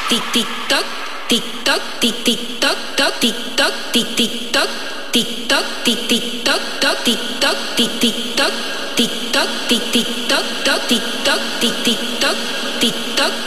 tic tic toc, tic toc, tic tic toc, toc tic toc, tic tic toc, tic toc, tic tic toc, toc tic toc, tic tic toc, tic toc, tic tic toc, toc tic toc, tic tic toc, tic toc,